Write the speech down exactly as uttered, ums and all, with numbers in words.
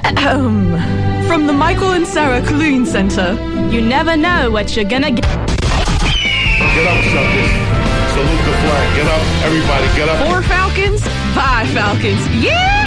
Ahem. From the Michael and Sarah Clune Center, you never know what you're gonna get. Get up, suckers. Salute the flag. Get up, everybody, get up. Four Falcons, five Falcons. Yeah!